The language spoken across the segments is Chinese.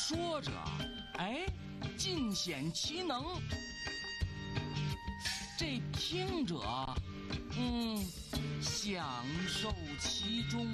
说着，哎，尽显其能；这听者，享受其中。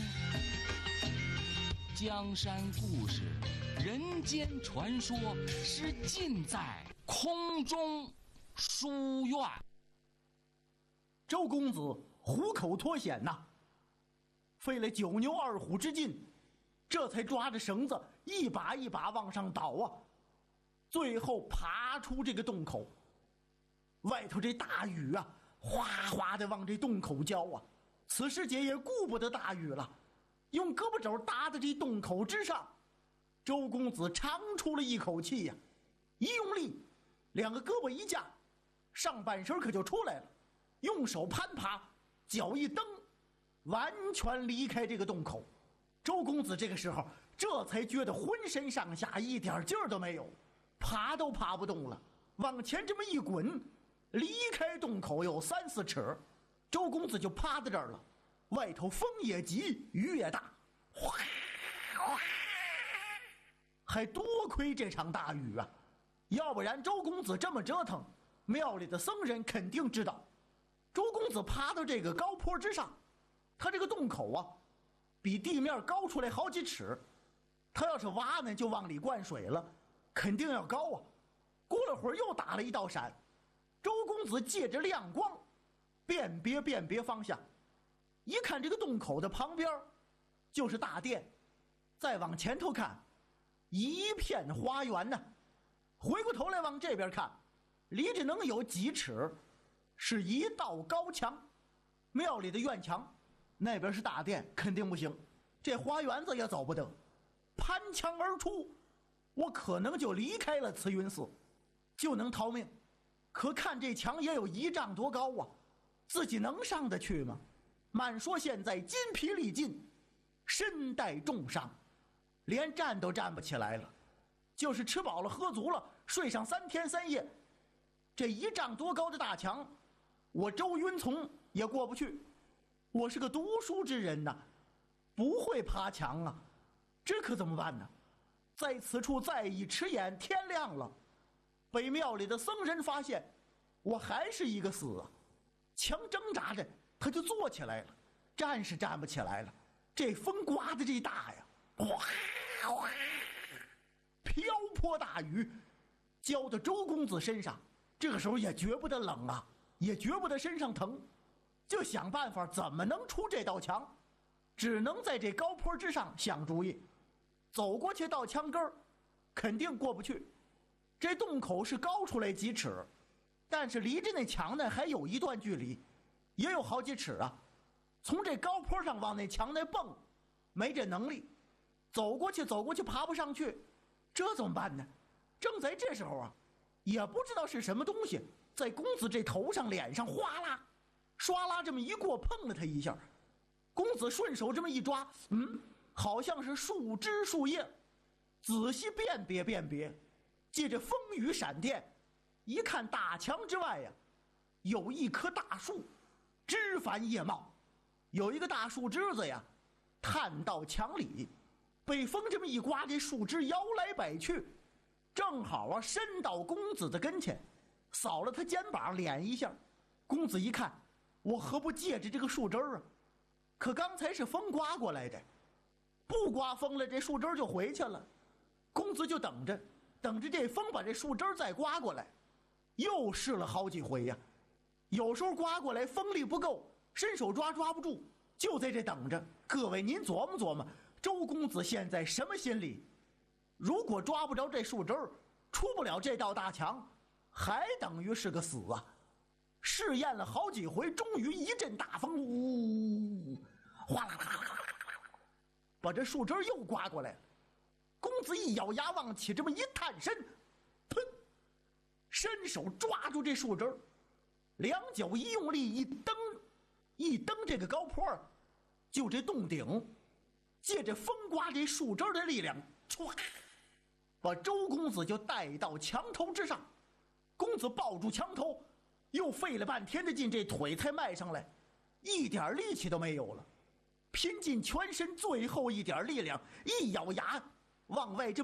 江山故事，人间传说，是尽在空中书院。 周公子虎口脱险呐，费了九牛二虎之劲，这才抓着绳子一把一把往上倒啊，最后爬出这个洞口。外头这大雨啊，哗哗的往这洞口浇啊。此时节也顾不得大雨了，用胳膊肘搭在这洞口之上，周公子长出了一口气呀，一用力，两个胳膊一架，上半身可就出来了，用手攀爬，脚一蹬，完全离开这个洞口。周公子这个时候这才觉得浑身上下一点劲儿都没有，爬都爬不动了，往前这么一滚，离开洞口有3、4尺，周公子就趴在这儿了。外头风也急，雨也大，哗哗，还多亏这场大雨啊，要不然周公子这么折腾，庙里的僧人肯定知道。周公子爬到这个高坡之上，他这个洞口啊比地面高出来好几尺，他要是挖呢就往里灌水了，肯定要高啊。过了会儿又打了一道闪，周公子借着亮光辨别方向，一看这个洞口的旁边就是大殿，再往前头看一片花园呢。回过头来往这边看，离着能有几尺，是一道高墙，庙里的院墙，那边是大殿，肯定不行，这花园子也走不得，攀墙而出，我可能就离开了慈云寺，就能逃命。可看这墙也有1丈多高啊，自己能上得去吗？满说现在筋疲力尽，身带重伤，连站都站不起来了，就是吃饱了喝足了，睡上3天3夜，这1丈多高的大墙，我周云从也过不去。我是个读书之人呐，不会爬墙啊，这可怎么办呢？在此处再一迟延，天亮了，被庙里的僧人发现，我还是一个死啊。强挣扎着他就坐起来了，站是站不起来了，这风刮的这大呀，哗哗，瓢泼大雨浇到周公子身上，这个时候也觉不得冷啊，也觉不得身上疼，就想办法怎么能出这道墙，只能在这高坡之上想主意。走过去到墙根儿，肯定过不去，这洞口是高出来几尺，但是离着那墙呢还有一段距离，也有好几尺啊。从这高坡上往那墙那蹦，没这能力，走过去爬不上去，这怎么办呢？正在这时候啊，也不知道是什么东西在公子这头上脸上哗啦唰啦这么一过，碰了他一下，公子顺手这么一抓，好像是树枝树叶，仔细辨别，借着风雨闪电，一看大墙之外呀，有一棵大树，枝繁叶茂，有一个大树枝子呀探到墙里，被风这么一刮，这树枝摇来摆去，正好啊伸到公子的跟前，扫了他肩膀脸一下。公子一看，我何不借着这个树枝啊？可刚才是风刮过来的，不刮风了，这树枝就回去了。公子就等着这风把这树枝再刮过来，又试了好几回呀。有时候刮过来风力不够，伸手抓不住，就在这等着。各位您琢磨琢磨，周公子现在什么心理？如果抓不着这树枝儿，出不了这道大墙，还等于是个死啊。试验了好几回，终于一阵大风，呜，哗啦啦啦啦，把这树枝又刮过来了。公子一咬牙往起这么一探身，砰，伸手抓住这树枝，两脚一用力一蹬这个高坡，就这洞顶，借着风刮这树枝的力量，唰，把周公子就带到墙头之上。公子抱住墙头，又费了半天的劲，这腿才迈上来，一点力气都没有了，拼尽全身最后一点力量，一咬牙往外这